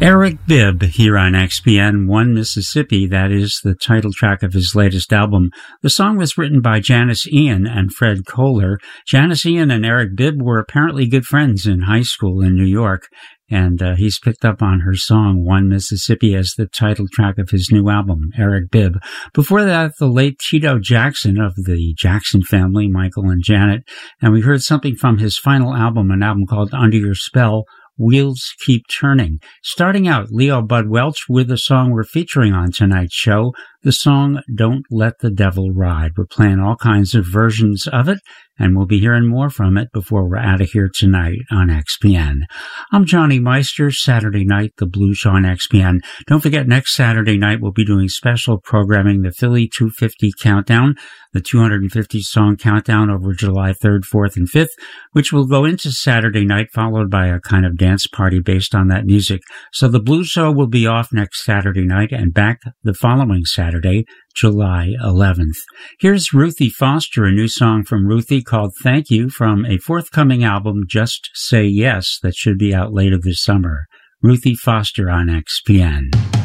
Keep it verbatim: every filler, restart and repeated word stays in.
Eric Bibb here on X P N, One Mississippi. That is the title track of his latest album. The song was written by Janis Ian and Fred Kohler. Janis Ian and Eric Bibb were apparently good friends in high school in New York, and uh, he's picked up on her song, One Mississippi, as the title track of his new album, Eric Bibb. Before that, the late Tito Jackson of the Jackson family, Michael and Janet, and we heard something from his final album, an album called Under Your Spell, Wheels Keep Turning. Starting out, Leo Bud Welch with the song we're featuring on tonight's show, the song Don't Let the Devil Ride. We're playing all kinds of versions of it, and we'll be hearing more from it before we're out of here tonight on X P N. I'm Johnny Meister, Saturday night, the Blues Show on X P N. Don't forget, next Saturday night we'll be doing special programming, the Philly two fifty Countdown, the two hundred fifty song countdown over July third, fourth, and fifth, which will go into Saturday night, followed by a kind of dance party based on that music. So the Blues Show will be off next Saturday night and back the following Saturday, July eleventh. Here's Ruthie Foster, a new song from Ruthie called Thank You from a forthcoming album, Just Say Yes, that should be out later this summer. Ruthie Foster on X P N.